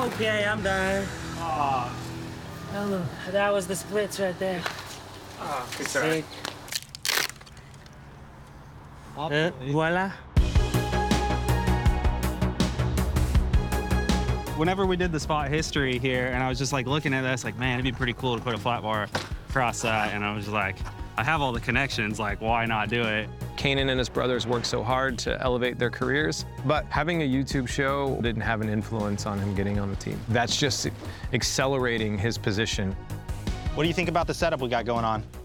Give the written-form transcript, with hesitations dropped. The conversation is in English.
Okay, I'm done. Oh, Hello. That was the splits right there. it's all right. Voila. Whenever we did the spot history here, and I was just like looking at this, like, man, it'd be pretty cool to put a flat bar across that. And I was like, I have all the connections, like, why not do it? Kanan and his brothers worked so hard to elevate their careers, but having a YouTube show didn't have an influence on him getting on the team. That's just accelerating his position. What do you think about the setup we got going on?